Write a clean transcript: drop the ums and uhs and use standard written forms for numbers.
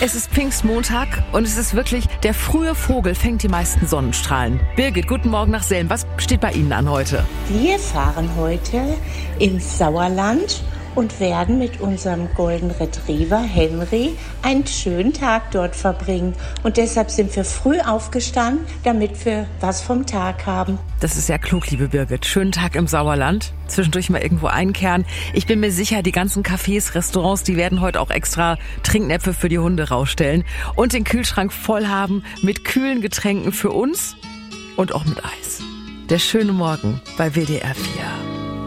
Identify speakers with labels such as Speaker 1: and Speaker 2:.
Speaker 1: Es ist Pfingstmontag und es ist wirklich, der frühe Vogel fängt die meisten Sonnenstrahlen. Birgit, guten Morgen nach Selm. Was steht bei Ihnen an heute?
Speaker 2: Wir fahren heute ins Sauerland und werden mit unserem Golden Retriever Henry einen schönen Tag dort verbringen. Und deshalb sind wir früh aufgestanden, damit wir was vom Tag haben.
Speaker 1: Das ist ja klug, liebe Birgit. Schönen Tag im Sauerland. Zwischendurch mal irgendwo einkehren. Ich bin mir sicher, die ganzen Cafés, Restaurants, die werden heute auch extra Trinknäpfe für die Hunde rausstellen und den Kühlschrank voll haben mit kühlen Getränken für uns und auch mit Eis. Der schöne Morgen bei WDR 4.